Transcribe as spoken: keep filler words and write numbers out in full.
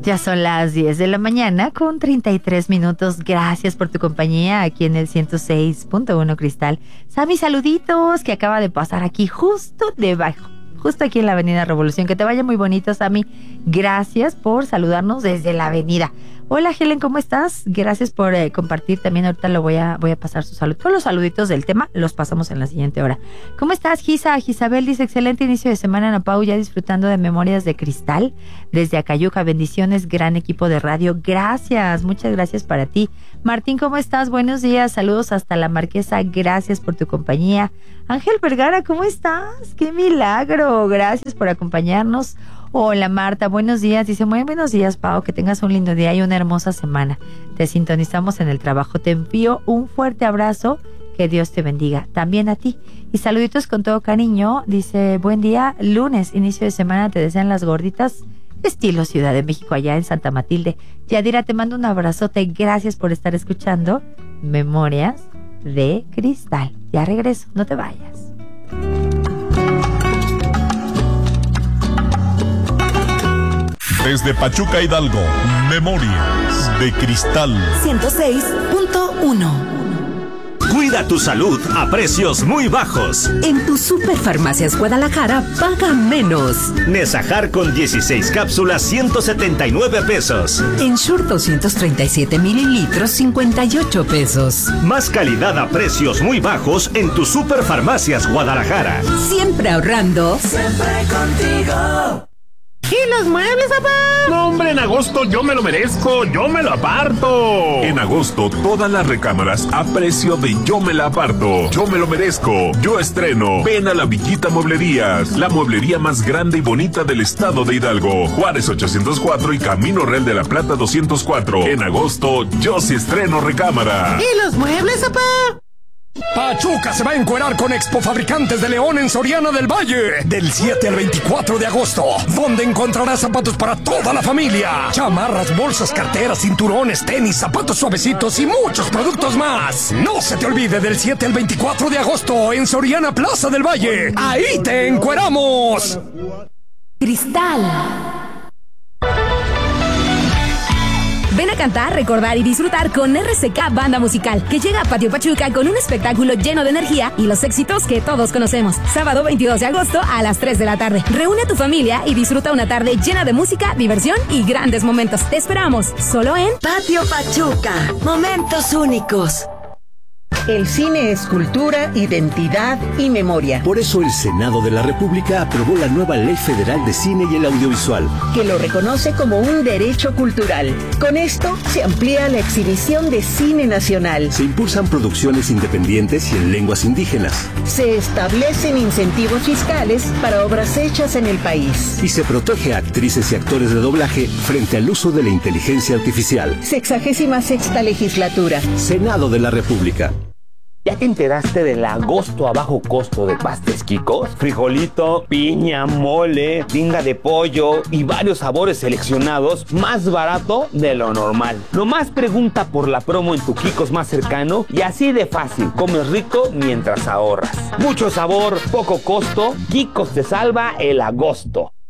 Ya son las diez de la mañana con treinta y tres minutos. Gracias por tu compañía aquí en el ciento seis punto uno Cristal. Sammy, saluditos que acaba de pasar aquí justo debajo, justo aquí en la Avenida Revolución. Que te vaya muy bonito, Sammy. Gracias por saludarnos desde la avenida. Hola, Helen, ¿cómo estás? Gracias por eh, compartir. También ahorita lo voy a, voy a pasar su salud. Todos los saluditos del tema los pasamos en la siguiente hora. ¿Cómo estás, Gisa? Gisabel dice, excelente inicio de semana, Ana Pau, ya disfrutando de Memorias de Cristal desde Acayuca. Bendiciones, gran equipo de radio. Gracias, muchas gracias para ti. Martín, ¿cómo estás? Buenos días, saludos hasta La Marquesa. Gracias por tu compañía. Ángel Vergara, ¿cómo estás? ¡Qué milagro! Gracias por acompañarnos. Hola Marta, buenos días. Dice, muy buenos días, Pau, que tengas un lindo día y una hermosa semana. Te sintonizamos en el trabajo. Te envío un fuerte abrazo. Que Dios te bendiga. También a ti. Y saluditos con todo cariño. Dice, buen día, lunes, inicio de semana, te desean las gorditas estilo Ciudad de México allá en Santa Matilde. Yadira, te mando un abrazote. Gracias por estar escuchando Memorias de Cristal. Ya regreso, no te vayas. Desde Pachuca, Hidalgo, Memorias de Cristal. ciento seis punto uno. Cuida tu salud a precios muy bajos. En tu Superfarmacias Guadalajara, paga menos. Nesajar con dieciséis cápsulas, ciento setenta y nueve pesos. Ensure doscientos treinta y siete mililitros, cincuenta y ocho pesos. Más calidad a precios muy bajos en tu Superfarmacias Guadalajara. Siempre ahorrando. Siempre contigo. ¿Y los muebles, papá? No, hombre, en agosto yo me lo merezco, yo me lo aparto. En agosto, todas las recámaras a precio de yo me la aparto. Yo me lo merezco, yo estreno. Ven a la Villita Mueblerías, la mueblería más grande y bonita del estado de Hidalgo. Juárez ochocientos cuatro y Camino Real de la Plata doscientos cuatro. En agosto, yo sí estreno recámara. ¿Y los muebles, papá? Pachuca se va a encuerar con Expo Fabricantes de León en Soriana del Valle del siete al veinticuatro de agosto, donde encontrarás zapatos para toda la familia, chamarras, bolsas, carteras, cinturones, tenis, zapatos suavecitos y muchos productos más. No se te olvide, del siete al veinticuatro de agosto en Soriana Plaza del Valle. ¡Ahí te encueramos! Cristal. Ven a cantar, recordar y disfrutar con R C K Banda Musical, que llega a Patio Pachuca con un espectáculo lleno de energía y los éxitos que todos conocemos. Sábado veintidós de agosto a las tres de la tarde. Reúne a tu familia y disfruta una tarde llena de música, diversión y grandes momentos. Te esperamos, solo en Patio Pachuca. Momentos únicos. El cine es cultura, identidad y memoria. Por eso el Senado de la República aprobó la nueva Ley Federal de Cine y el Audiovisual, que lo reconoce como un derecho cultural. Con esto se amplía la exhibición de cine nacional. Se impulsan producciones independientes y en lenguas indígenas. Se establecen incentivos fiscales para obras hechas en el país. Y se protege a actrices y actores de doblaje frente al uso de la inteligencia artificial. Sexagésima sexta legislatura. Senado de la República. ¿Ya te enteraste del agosto a bajo costo de Pastes Quicos? Frijolito, piña, mole, tinga de pollo y varios sabores seleccionados más barato de lo normal. Nomás pregunta por la promo en tu Quicos más cercano y así de fácil, comes rico mientras ahorras. Mucho sabor, poco costo, Quicos te salva el agosto.